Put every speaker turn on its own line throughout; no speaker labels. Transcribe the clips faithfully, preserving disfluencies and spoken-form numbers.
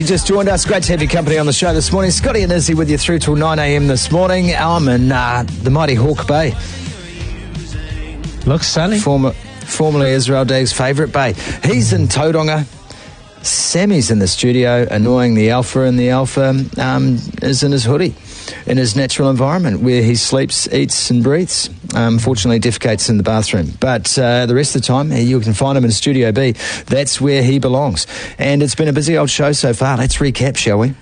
You just joined us. Great to have your company on the show this morning. Scotty and Izzy with you through till nine a.m. this morning. I'm in uh, the mighty Hawke Bay.
Looks sunny.
Former, formerly Israel Dag's favourite bay. He's in Tauranga. Sammy's in the studio, annoying the alpha, and the alpha um, is in his hoodie, in his natural environment where he sleeps, eats and breathes. Um, fortunately, defecates in the bathroom. But uh, the rest of the time, you can find him in Studio B. That's where he belongs. And it's been a busy old show so far. Let's recap, shall we?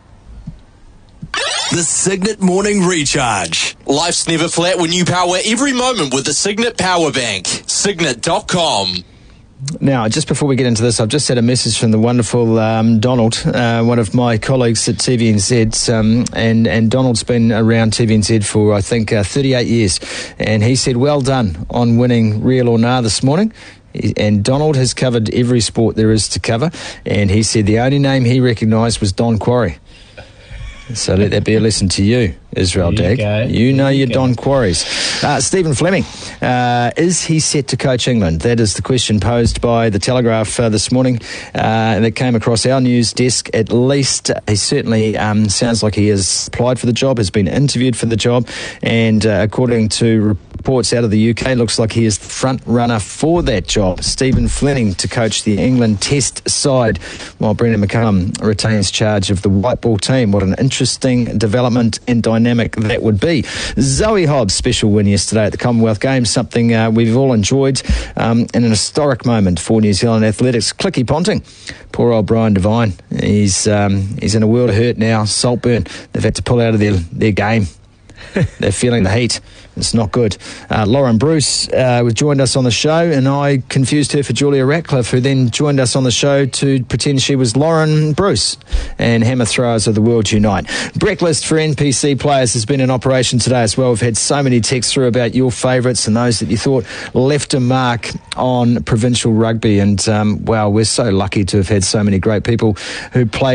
The Cygnett Morning Recharge. Life's never flat when you power every moment with the Cygnett Power Bank. Cygnett dot com.
Now, just before we get into this, I've just had a message from the wonderful um, Donald, uh, one of my colleagues at T V N Z, um, and, and Donald's been around T V N Z for, I think, uh, thirty-eight years, and he said, well done on winning Real or Nah this morning. And Donald has covered every sport there is to cover, and he said the only name he recognised was Don Quarry. So let that be a lesson to you, Israel Dag. You, you know your Don Quarries. Uh, Stephen Fleming, uh, is he set to coach England? That is the question posed by The Telegraph uh, this morning. Uh, and that came across our news desk at least. He certainly um, sounds like he has applied for the job, has been interviewed for the job. And uh, according to reports out of the U K, looks like he is the front runner for that job. Stephen Fleming to coach the England Test side, while Brendan McCullum retains charge of the white ball team. What an interesting development and dynamic that would be. Zoe Hobbs, special win yesterday at the Commonwealth Games, something uh, we've all enjoyed, um, and an historic moment for New Zealand athletics. Clicky Ponting, poor old Brian Devine, he's um, he's in a world of hurt now. Saltburn, they've had to pull out of their, their game. They're feeling the heat. It's not good. Uh, Lauren Bruce uh, joined us on the show, and I confused her for Julia Ratcliffe, who then joined us on the show to pretend she was Lauren Bruce. And Hammer Throwers of the World Unite. Brecklist for N P C players has been in operation today as well. We've had so many texts through about your favourites and those that you thought left a mark on provincial rugby. And, um, wow, we're so lucky to have had so many great people who played